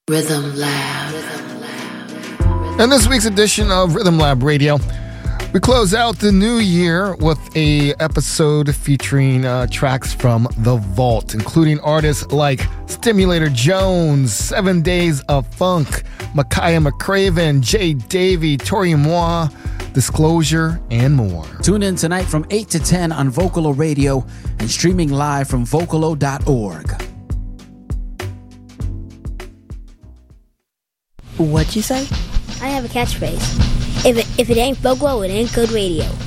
Rhythm Lab. In this week's edition of Rhythm Lab Radio, we close out the new year with a episode featuring tracks from The Vault, including artists like Stimulator Jones, 7 Days of Funk, Micaiah McCraven, Jay Davy, Tori Moi, Disclosure, and more. Tune in tonight from 8 to 10 on Vocalo Radio and streaming live from Vocalo.org. What'd you say? I have a catchphrase. If it ain't Vocalo, it ain't good radio.